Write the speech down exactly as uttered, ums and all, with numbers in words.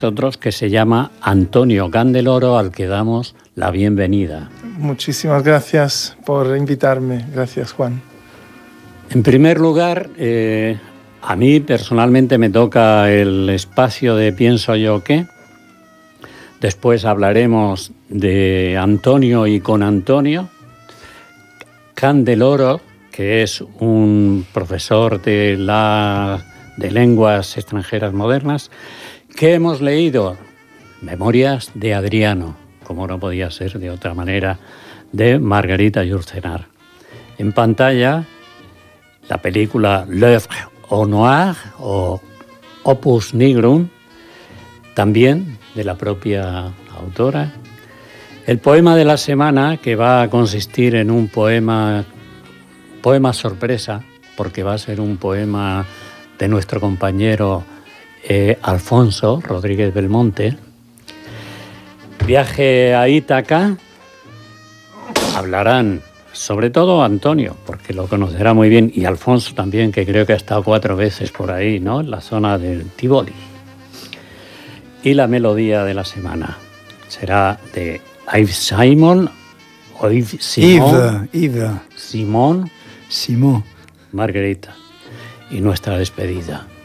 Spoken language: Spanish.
nosotros, que se llama Antonio Candeloro, al que damos la bienvenida. Muchísimas gracias por invitarme. Gracias, Juan. En primer lugar, eh, a mí personalmente me toca el espacio de Pienso yo qué. Después hablaremos de Antonio y con Antonio. Candeloro, que es un profesor de, la, de lenguas extranjeras modernas, que hemos leído Memorias de Adriano, como no podía ser de otra manera, de Margarita Yourcenar. En pantalla, la película L'œuvre au noir o Opus Nigrum, también de la propia autora. El poema de la semana, que va a consistir en un poema, poema sorpresa, porque va a ser un poema de nuestro compañero Eh, Alfonso Rodríguez Belmonte. Viaje a Ítaca. Hablarán sobre todo Antonio, porque lo conocerá muy bien, y Alfonso también, que creo que ha estado cuatro veces por ahí, ¿no? En la zona del Tivoli. Y la melodía de la semana será de Yves Simon o Yves Simon. Yves, Yves. Simón. Simón. Margarita. Y nuestra despedida.